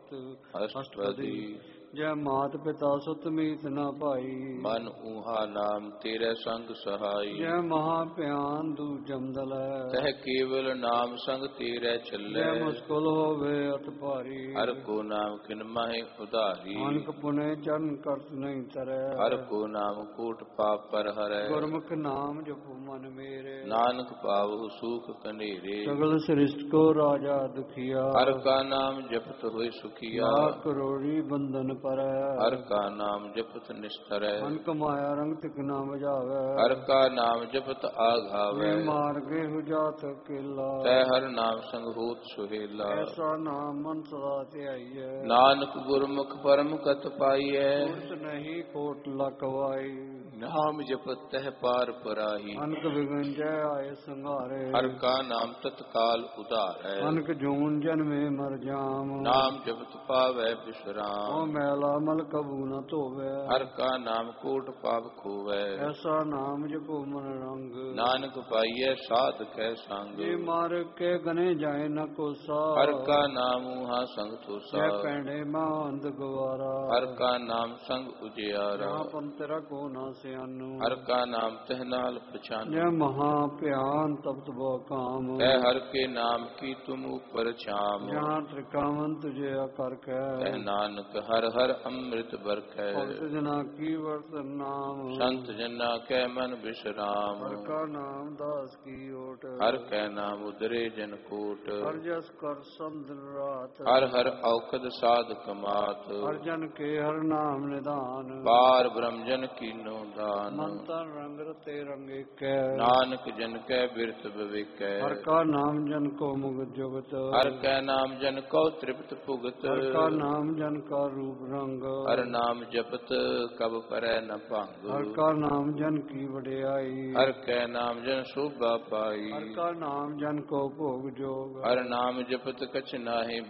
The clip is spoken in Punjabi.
ਅਸ਼ਟਪਦੀ। ਜੈ ਮਾਤ ਪਿਤਾ ਸੁਤ ਮੀਤ ਨ ਭਾਈ। ਮਨ ਊਹਾ ਨਾਮ ਤੇਰੇ ਸੰਗ ਸਹਾਈ। ਜੈ ਮਹਾ ਭਿਆਨ ਦੂਜਮ ਦਲੈ। ਤਹ ਕੇਵਲ ਨਾਮ ਸੰਗ ਤੇਰੇ ਚੱਲੈ। ਜੈ ਮੁਸਕਲ ਹੋਵੇ ਅਤ ਭਾਰੀ। ਹਰ ਕੋ ਨਾਮ ਕਿਨ ਮਾਹਿ ਉਧਾਰੀ। ਨਾਨਕ ਪੁਨੇ ਚਰਨ ਕਰਤ ਨਹੀਂ ਤਰੈ। ਹਰ ਕੋ ਨਾਮ ਕੋਟ ਪਾਪ ਪਰ ਹਰੈ। ਗੁਰਮੁਖ ਨਾਮ ਜਪੁ ਮਨ ਮੇਰੇ। ਨਾਨਕ ਪਾਵਹੁ ਸੂਖ ਕਨੇਰੇ। ਸਗਲ ਸ੍ਰਿਸ਼ਟ ਕੋ ਰਾਜਾ ਦੁਖੀਆ। ਹਰ ਕਾ ਨਾਮ ਜਪਤ ਹੋਇ ਸੁਖੀਆ। ਲਾਖ ਕਰੋੜੀ ਬੰਧਨ ਪਰੈ। ਹਰ ਕਾ ਨਾਮ ਜਪਤ ਨਿਸਤਰੈ। ਅਨਕ ਮਾਇਆ ਰੰਗ ਤਿਕ ਨਾ ਬਜਾਵੈ। ਹਰ ਕਾ ਨਾਮ ਜਪਤ ਆਘਾਵੈ। ਜੇ ਮਾਰਗੇ ਹੁਜਾਤ ਕੇਲਾ। ਤੈ ਹਰ ਨਾਮ ਸੰਗ ਹੋਤ ਸੁਹੇਲਾ। ਐਸਾ ਨਾਮ ਮਨ ਸਦਾ ਧਿਆਈਐ। ਨਾਨਕ ਗੁਰਮੁਖ ਪਰਮ ਕਤ ਪਾਈਐ। ਪੁਰਤ ਨਹੀਂ ਕੋਟ ਲਕਵਾਈ। ਨਾਮ ਜਪਤ ਤਹ ਪਾਰ ਪਰਾਹੀ। ਅਨਕ ਵਿਗੰਜੈ ਆਏ ਸੰਘਾਰੇ। ਹਰ ਕਾ ਨਾਮ ਤਤਕਾਲ ਉਧਾਰੈ। ਅਨਕ ਜੂਨ ਜਨਮੇ ਮਰ ਜਾਮ। ਨਾਮ ਜਪਤ ਪਾਵੈ ਉਹ ਬਿਸਰਾਮ। ਮੈਲਾ ਮਲ ਕਬੂ ਨ ਧੋਵੈ। ਹਰ ਕਾ ਨਾਮ ਕੋਟ ਪਾਪ ਖੋਵੈ। ਐਸਾ ਨਾਮ ਜਪੋ ਮਨ ਰੰਗ। ਨਾਨਕ ਪਾਈਐ ਸਾਧ ਕੈ ਸੰਗ। ਜੇ ਮਾਰ ਕੇ ਗਨੇ ਜਾਏ ਨ ਕੋਸਾ। ਹਰ ਕਾ ਨਾਮ ਊਹਾ ਸੰਗ ਤੋਸਾ। ਜੈ ਪੈਂਡੇ ਮਾਂਦ ਗਵਾਰਾ। ਹਰ ਕਾ ਨਾਮ ਸੰਗ ਉਜਿਆਰਾ। ਜਹਾਂ ਪੰਤਰਾ ਕੋ ਨਾ ਸਿਆਨੂ। ਹਰ ਕਾ ਨਾਮ ਤਹ ਨਾਲ ਪਛਾਨੂ। ਜੈ ਮਹਾ ਭਿਆਨ ਤਪਤ ਬੋ ਕਾਮ। ਤੈ ਹਰ ਕੇ ਨਾਮ ਕੀ ਤੁਮ ਉਪਰ ਛਾਮ। ਜਹਾਂ ਤ੍ਰਿਕਾਵਨ ਤੁਝੇ ਕਰ ਕੈ। ਤਹ ਨਾਨਕ ਹਰ ਹਰ ਅੰਮ੍ਰਿਤ ਬਰਖੈ। ਭਗਤ ਜਨਾ ਕੀ ਵਰਤ ਨਾਮ। ਸੰਤ ਜਨਾ ਕੈ ਮਨ ਬਿਸਰਾਮ। ਹਰ ਕਾ ਨਾਮ ਦਾਸ ਕੀ ਓਟ। ਹਰ ਕੈ ਨਾਮ ਉਦਰੇ ਜਨ ਕੋਟ। ਹਰ ਜਸ ਕਰ ਸੰਤ ਰਾਤ। ਹਰ ਹਰ ਔਖਦ ਸਾਧ ਕਮਾਤ। ਹਰ ਜਨ ਕੇ ਹਰ ਨਾਮ ਨਿਧਾਨ। ਪਾਰ ਬ੍ਰਹਮ ਜਨ ਕੀਨੋ ਦਾਨ। ਮਨ ਤਨ ਰੰਗ ਰਤੇ ਰੰਗ ਏਕੈ। ਨਾਨਕ ਜਨ ਕੈ ਬਿਰਤ ਵਿਵੇਕੈ। ਹਰ ਕਾ ਨਾਮ ਜਨ ਕੋ ਮੁਗਤ ਜੁਗਤ। ਹਰ ਕੈ ਨਾਮ ਜਨ ਕਉ ਤ੍ਰਿਪਤ ਭੁਗਤ। ਹਰ ਕਾ ਨਾਮ ਜਨ ਕਾ ਰੂਪ ਰੰਗ। ਹਰ ਨਾਮ ਜਪਤ ਕਬ ਪਰੈ ਨ ਭੰਗ। ਹਰ ਕਾ ਨਾਮ ਜਨ ਕੀ ਵਡਿਆਈ। ਹਰ ਕੈ ਨਾਮ ਜਨ ਸੋਭਾ ਪਾਈ। ਹਰ ਕਾ ਨਾਮ ਜਨ ਕੋ ਭੋਗ ਜੋਗ। ਹਰ ਨਾਮ ਜਪਤ ਕਛ ਨਾਹਿ